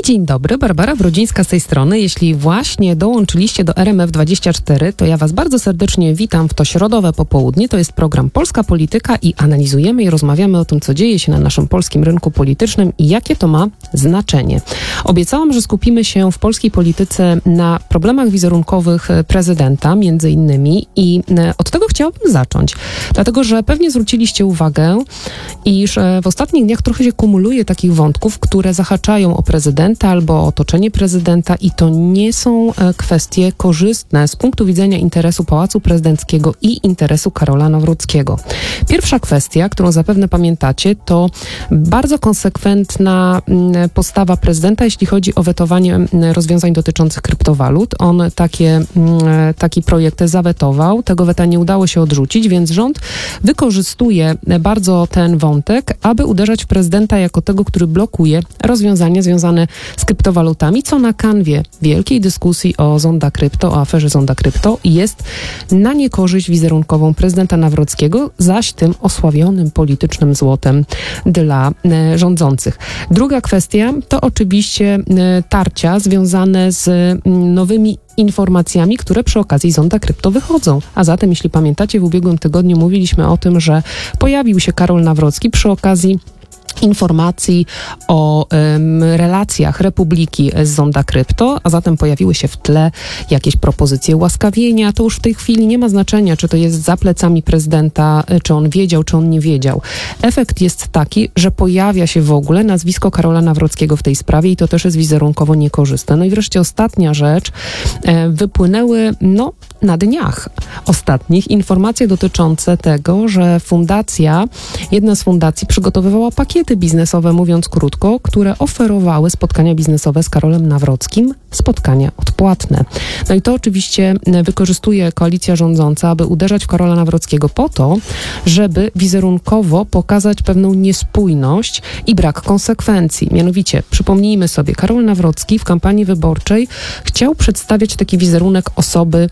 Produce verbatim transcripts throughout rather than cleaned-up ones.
I dzień dobry, Barbara Brodzińska z tej strony. Jeśli właśnie dołączyliście do R M F dwadzieścia cztery, to ja was bardzo serdecznie witam w to środowe popołudnie. To jest program Polska Polityka i analizujemy i rozmawiamy o tym, co dzieje się na naszym polskim rynku politycznym i jakie to ma znaczenie. Obiecałam, że skupimy się w polskiej polityce na problemach wizerunkowych prezydenta, między innymi, i od tego chciałabym zacząć. Dlatego, że pewnie zwróciliście uwagę, iż w ostatnich dniach trochę się kumuluje takich wątków, które zahaczają o prezydenta albo o otoczenie prezydenta i to nie są kwestie korzystne z punktu widzenia interesu Pałacu Prezydenckiego i interesu Karola Nawrockiego. Pierwsza kwestia, którą zapewne pamiętacie, to bardzo konsekwentna postawa prezydenta, jeśli chodzi o wetowanie rozwiązań dotyczących kryptowalut. On takie, taki projekt zawetował, tego weta nie udało się odrzucić, więc rząd wykorzystuje bardzo ten wątek, aby uderzać w prezydenta jako tego, który blokuje rozwiązania związane z kryptowalutami, co na kanwie wielkiej dyskusji o Zonda Krypto, o aferze Zonda Krypto jest na niekorzyść wizerunkową prezydenta Nawrockiego, zaś tym osławionym politycznym złotem dla e, rządzących. Druga kwestia to oczywiście e, tarcia związane z m, nowymi informacjami, które przy okazji Zonda Krypto wychodzą. A zatem, jeśli pamiętacie, w ubiegłym tygodniu mówiliśmy o tym, że pojawił się Karol Nawrocki przy okazji informacji o um, relacjach Republiki z Zonda Krypto, a zatem pojawiły się w tle jakieś propozycje ułaskawienia. To już w tej chwili nie ma znaczenia, czy to jest za plecami prezydenta, czy on wiedział, czy on nie wiedział. Efekt jest taki, że pojawia się w ogóle nazwisko Karola Nawrockiego w tej sprawie i to też jest wizerunkowo niekorzystne. No i wreszcie ostatnia rzecz. E, wypłynęły, no, na dniach ostatnich informacje dotyczące tego, że fundacja, jedna z fundacji przygotowywała pakiety biznesowe, mówiąc krótko, które oferowały spotkania biznesowe z Karolem Nawrockim, spotkania odpłatne. No i to oczywiście wykorzystuje koalicja rządząca, aby uderzać w Karola Nawrockiego po to, żeby wizerunkowo pokazać pewną niespójność i brak konsekwencji. Mianowicie, przypomnijmy sobie, Karol Nawrocki w kampanii wyborczej chciał przedstawiać taki wizerunek osoby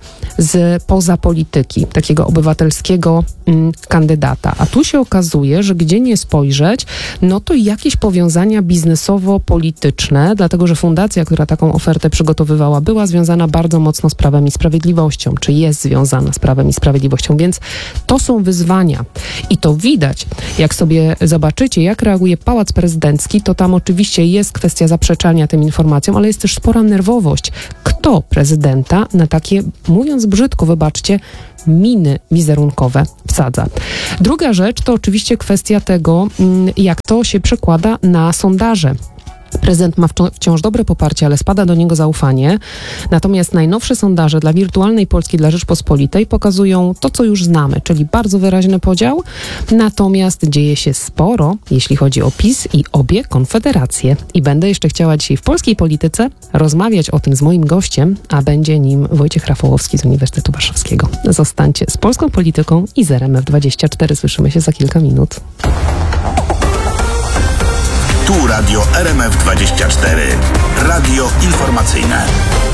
z poza polityki, takiego obywatelskiego mm, kandydata. A tu się okazuje, że gdzie nie spojrzeć, no to jakieś powiązania biznesowo-polityczne, dlatego że fundacja, która taką ofertę przygotowywała, była związana bardzo mocno z Prawem i Sprawiedliwością, czy jest związana z Prawem i Sprawiedliwością, więc to są wyzwania. I to widać, jak sobie zobaczycie, jak reaguje Pałac Prezydencki, to tam oczywiście jest kwestia zaprzeczania tym informacjom, ale jest też spora nerwowość. Kto prezydenta na takie, mówiąc brzydko, wybaczcie, miny wizerunkowe wsadza. Druga rzecz to oczywiście kwestia tego, jak to się przekłada na sondaże. Prezydent ma wciąż dobre poparcie, ale spada do niego zaufanie. Natomiast najnowsze sondaże dla Wirtualnej Polski, dla Rzeczpospolitej pokazują to, co już znamy, czyli bardzo wyraźny podział. Natomiast dzieje się sporo, jeśli chodzi o PiS i obie konfederacje. I będę jeszcze chciała dzisiaj w polskiej polityce rozmawiać o tym z moim gościem, a będzie nim Wojciech Rafałowski z Uniwersytetu Warszawskiego. Zostańcie z polską polityką i z R M F dwadzieścia cztery. Słyszymy się za kilka minut. Tu Radio R M F dwadzieścia cztery. Radio informacyjne.